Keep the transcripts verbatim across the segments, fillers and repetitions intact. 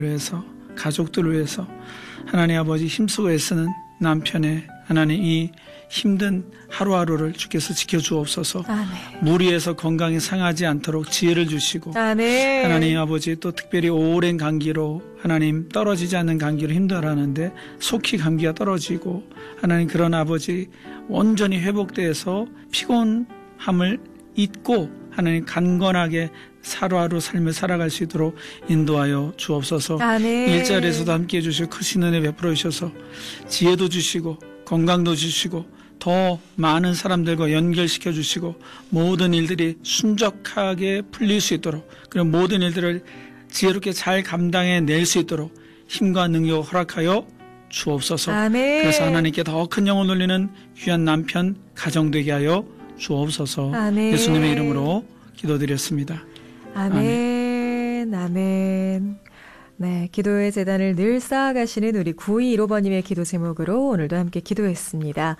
위해서, 가족들을 위해서 하나님 아버지 힘쓰고 애쓰는 남편의 하나님 이 힘든 하루하루를 주께서 지켜주옵소서. 아멘. 무리해서 건강이 상하지 않도록 지혜를 주시고, 아멘. 하나님 아버지 또 특별히 오랜 감기로 하나님 떨어지지 않는 감기로 힘들어하는데 속히 감기가 떨어지고, 하나님 그런 아버지 온전히 회복돼서 피곤함을 잊고 하나님 강건하게 하루하루 삶을 살아갈 수 있도록 인도하여 주옵소서. 아멘. 일자리에서도 함께해 주시고 크신 은혜 베풀어 주셔서 지혜도 주시고 건강도 주시고 더 많은 사람들과 연결시켜 주시고 모든 일들이 순적하게 풀릴 수 있도록, 그리고 모든 일들을 지혜롭게 잘 감당해 낼 수 있도록 힘과 능력을 허락하여 주옵소서. 아멘. 그래서 하나님께 더 큰 영혼 올리는 귀한 남편 가정 되게 하여 주옵소서. 아멘. 예수님의 이름으로 기도드렸습니다. 아멘. 아멘. 아멘. 네, 기도의 재단을 늘 쌓아가시는 우리 구이일오 번님의 기도 제목으로 오늘도 함께 기도했습니다.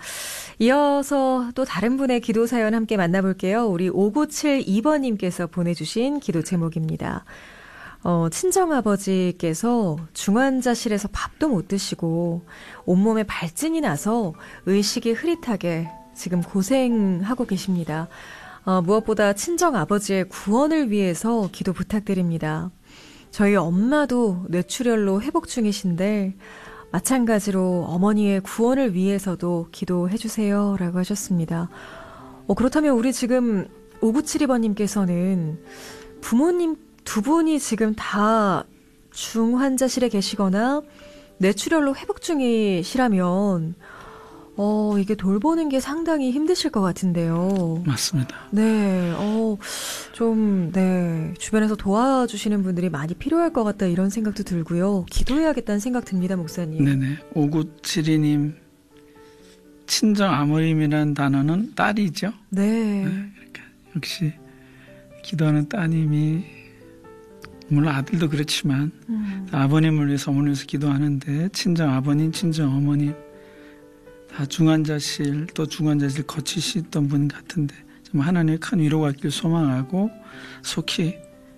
이어서 또 다른 분의 기도 사연 함께 만나볼게요. 우리 오구칠이 번님께서 보내주신 기도 제목입니다. 어, 친정아버지께서 중환자실에서 밥도 못 드시고 온몸에 발진이 나서 의식이 흐릿하게 지금 고생하고 계십니다. 어, 무엇보다 친정아버지의 구원을 위해서 기도 부탁드립니다. 저희 엄마도 뇌출혈로 회복 중이신데 마찬가지로 어머니의 구원을 위해서도 기도해 주세요 라고 하셨습니다. 어, 그렇다면 우리 지금 오구칠이 번님께서는 부모님 두 분이 지금 다 중환자실에 계시거나 뇌출혈로 회복 중이시라면 어, 이게 돌보는 게 상당히 힘드실 것 같은데요. 맞습니다. 네, 어, 좀, 네, 주변에서 도와주시는 분들이 많이 필요할 것 같다 이런 생각도 들고요. 기도해야겠다는 생각 듭니다, 목사님. 네네. 오구칠이 님, 친정 아버님이라는 단어는 딸이죠. 네. 네, 그러니까 역시 기도하는 따님이, 물론 아들도 그렇지만 음. 아버님을 위해서 어머니를 위해서 기도하는데 친정 아버님, 친정 어머님 다 중환자실 또 중환자실 거치시던 분 같은데 좀 하나님의 큰 위로가 있길 소망하고 속히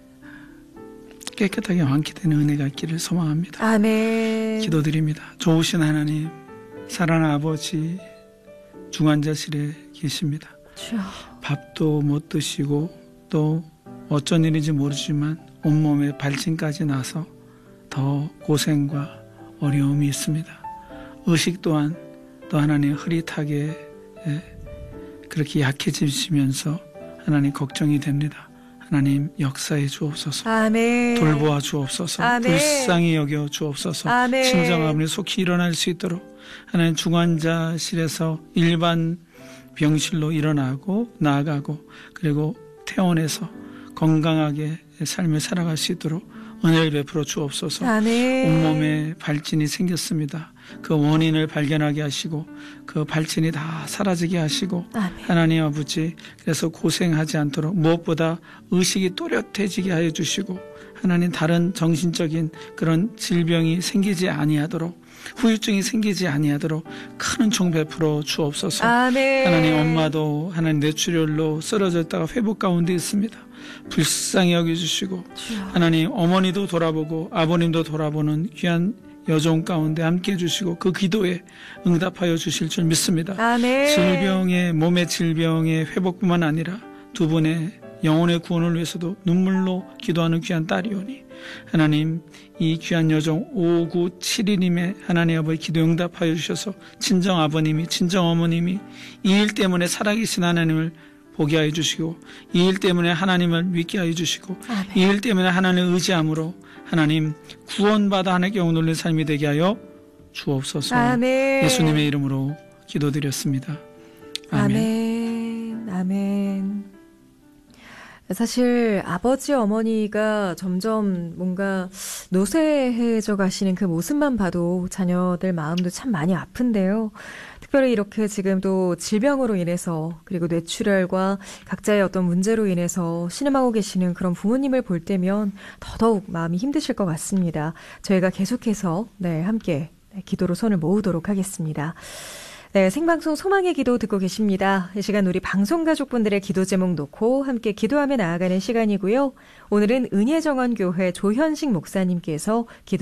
깨끗하게 완쾌되는 은혜가 있기를 소망합니다. 아멘. 기도드립니다. 좋으신 하나님, 사랑하는 아버지 중환자실에 계십니다. 주여. 밥도 못 드시고 또 어쩐 일인지 모르지만 온몸에 발진까지 나서 더 고생과 어려움이 있습니다. 의식 또한 또 하나님 흐릿하게 그렇게 약해지시면서 하나님 걱정이 됩니다. 하나님 역사해 주옵소서. 아멘. 돌보아 주옵소서. 아멘. 불쌍히 여겨 주옵소서. 아멘. 친정아버님 속히 일어날 수 있도록 하나님 중환자실에서 일반 병실로 일어나고 나아가고 그리고 퇴원해서 건강하게 삶을 살아갈 수 있도록 은혜를 베풀어 주옵소서. 아멘. 온몸에 발진이 생겼습니다. 그 원인을 발견하게 하시고 그 발진이 다 사라지게 하시고 아멘. 하나님 아버지 그래서 고생하지 않도록 무엇보다 의식이 또렷해지게 하여 주시고 하나님 다른 정신적인 그런 질병이 생기지 아니하도록 후유증이 생기지 아니하도록 큰 은총 베풀어 주옵소서. 아멘. 하나님 엄마도 하나님 뇌출혈로 쓰러졌다가 회복 가운데 있습니다. 불쌍히 여겨주시고 하나님 어머니도 돌아보고 아버님도 돌아보는 귀한 여종 가운데 함께해 주시고 그 기도에 응답하여 주실 줄 믿습니다. 아멘. 질병의 몸의 질병의 회복뿐만 아니라 두 분의 영혼의 구원을 위해서도 눈물로 기도하는 귀한 딸이오니 하나님 이 귀한 여종 오구칠이 님의 하나님 아버지 기도 응답하여 주셔서 친정 아버님이 친정 어머님이 이 일 때문에 살아계신 하나님을 보게 하여 주시고 이 일 때문에 하나님을 믿게 하여 주시고 이 일 때문에 하나님을 의지함으로 하나님 구원받아 하나님께 영혼 올린 삶이 되게 하여 주옵소서. 아멘. 예수님의 이름으로 기도드렸습니다. 아멘. 아멘. 아멘. 사실 아버지 어머니가 점점 뭔가 노쇠해져 가시는 그 모습만 봐도 자녀들 마음도 참 많이 아픈데요. 특별히 이렇게 지금 또 질병으로 인해서 그리고 뇌출혈과 각자의 어떤 문제로 인해서 신음하고 계시는 그런 부모님을 볼 때면 더더욱 마음이 힘드실 것 같습니다. 저희가 계속해서 네, 함께 기도로 손을 모으도록 하겠습니다. 네, 생방송 소망의 기도 듣고 계십니다. 이 시간 우리 방송가족분들의 기도 제목 놓고 함께 기도하며 나아가는 시간이고요. 오늘은 은혜정원교회 조현식 목사님께서 기도